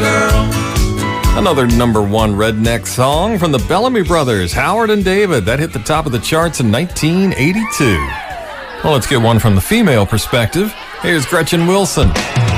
girl. Another number one redneck song from the Bellamy Brothers, Howard and David. That hit the top of the charts in 1982. Well, let's get one from the female perspective. Here's Gretchen Wilson.